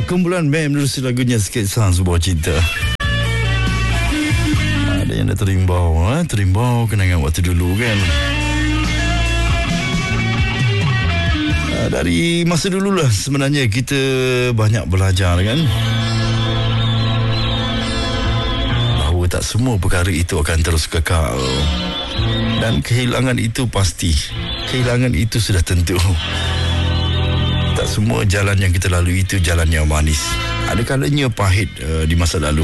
Kumpulan band menerusi lagunya Sketsa Sebuah Cinta. Ada yang dah terimbau kenangan waktu dulu kan. Dari masa dululah sebenarnya kita banyak belajar kan, bahawa tak semua perkara itu akan terus kekal. Dan kehilangan itu pasti, kehilangan itu sudah tentu. Tak semua jalan yang kita lalui itu jalan yang manis. Ada kalanya pahit di masa lalu.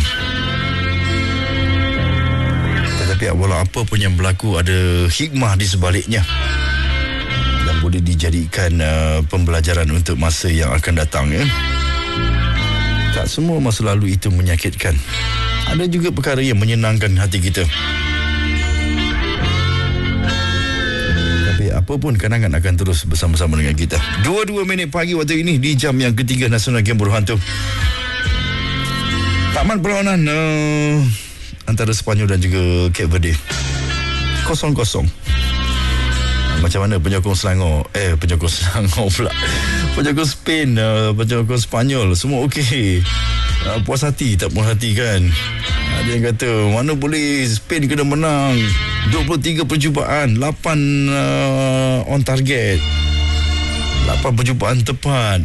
Tetapi walau apa pun yang berlaku, ada hikmah di sebaliknya dan boleh dijadikan pembelajaran untuk masa yang akan datang ya. Tak semua masa lalu itu menyakitkan. Ada juga perkara yang menyenangkan hati kita. Apa pun kenangan akan terus bersama-sama dengan kita. 22 minit pagi waktu ini di jam yang ketiga Nasional Game Buruh Hantu. Taman perlawanan antara Sepanyol dan juga Cape Verde 0-0. Macam mana penyokong Selangor pula, penyokong Spain, penyokong Sepanyol, semua okey. Puas hati tak puas hati kan. Ada yang kata mana boleh Spain kena menang 23 percubaan, 8 on target, 8 percubaan tepat,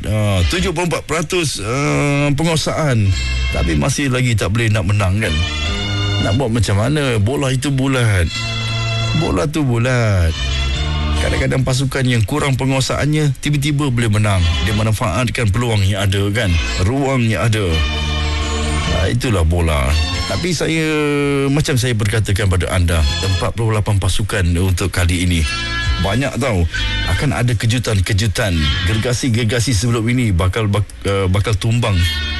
74% penguasaan, tapi masih lagi tak boleh nak menang kan. Nak buat macam mana? Bola itu bulat, bola tu bulat. Kadang-kadang pasukan yang kurang penguasaannya tiba-tiba boleh menang. Dia manfaatkan peluang yang ada kan, ruang yang ada. Itulah bola. Tapi macam saya berkatakan pada anda, 48 pasukan untuk kali ini. Banyak tahu akan ada kejutan-kejutan. Gergasi-gergasi sebelum ini bakal tumbang.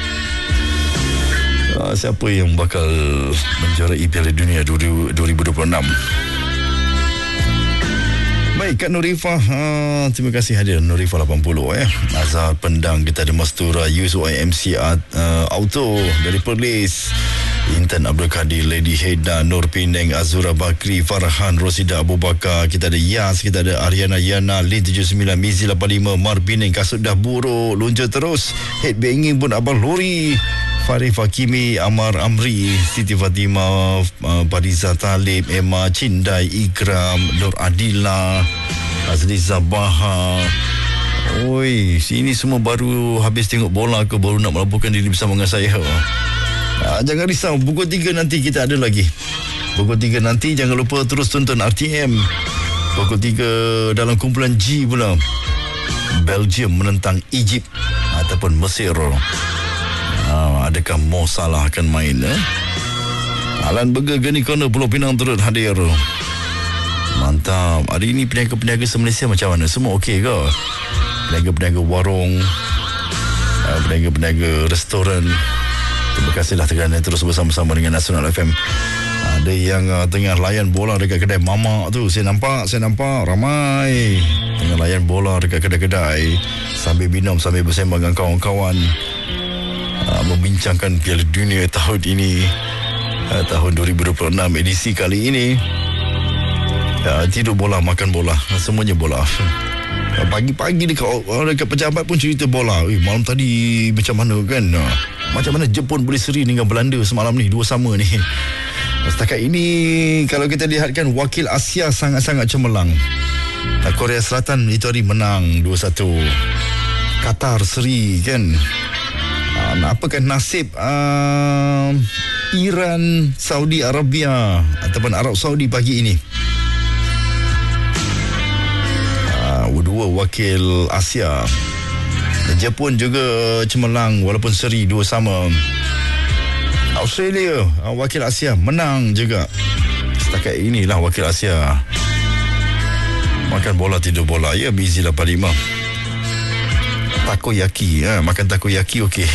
Siapa yang bakal menjuarai Piala Dunia 2026? Baik, Kak Nurifah, terima kasih hadir Nurifah 80 Azhar Pendang, kita ada Mastura USYMC Auto dari Perlis, Intan Abdul Kadir, Lady Heda, Nur Penang, Azura Bakri, Farhan, Rosida Abu Bakar, kita ada Yas, kita ada Ariana Yana, Lin 79, Mizi 85, Mar Penang, kasut dah buruk, lunja terus, headbanging pun abang lori. Farif Hakimi, Amar Amri, Siti Fatimah, Pariza Talib, Emma Cindai, Ikram, Nur Adila, Azli Zabaha. Oi, sini semua baru habis tengok bola ke, baru nak melaburkan diri bersama dengan saya. Jangan risau, pukul 3 nanti kita ada lagi. Pukul 3 nanti jangan lupa terus tonton RTM. Pukul 3 dalam kumpulan G pula, Belgium menentang Egypt ataupun Mesir. Adakah Mo Salah akan main? Alan Burger Geni Corner Pulau Pinang turut hadir. Mantap. Hari ini peniaga-peniaga se-Malaysia macam mana? Semua okey ke? Peniaga-peniaga warung, peniaga-peniaga restoran, terima kasihlah kerana terus bersama-sama dengan Nasional FM. Ada yang tengah layan bola dekat kedai mamak tu. Saya nampak ramai tengah layan bola dekat kedai-kedai, sambil minum, sambil bersembang dengan kawan-kawan, membincangkan Piala Dunia tahun ini, tahun 2026 edisi kali ini. Tidur bola, makan bola, semuanya bola. Pagi-pagi dekat pejabat pun cerita bola. Malam tadi macam mana kan, macam mana Jepun boleh seri dengan Belanda semalam ni, 2-2 ni. Setakat ini kalau kita lihatkan, wakil Asia sangat-sangat cemerlang. Korea Selatan itu hari menang 2-1. Qatar seri kan. Apakah nasib Iran, Saudi Arabia ataupun Arab Saudi pagi ini? Dua wakil Asia. Jepun juga cemerlang walaupun seri 2-2. Australia, wakil Asia, menang juga. Setakat inilah wakil Asia. Makan bola, tidur bola. Ya, Bizi 85. Takoyaki, makan takoyaki okey.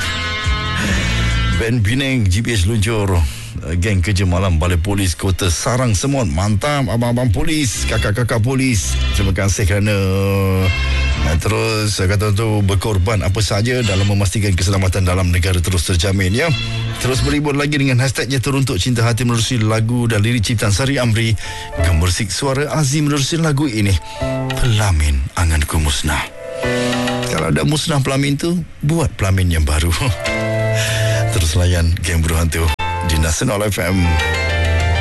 Ben Penang GPS luncur. Geng kerja malam Balai Polis Kota Sarang Semut. Mantap abang-abang polis, kakak-kakak polis. Terima kasih kerana terus kata tu berkorban apa saja dalam memastikan keselamatan dalam negara terus terjamin ya. Terus beribut lagi dengan hashtagnya Teruntuk Cinta Hati menerusi lagu dan lirik ciptaan Sari Amri. Gemersik suara Azim menerusi lagu ini, Pelamin Anganku Musnah. Kalau dah musnah pelamin tu, buat pelamin yang baru. Terus layan Geng Beruhantu di Nasional FM.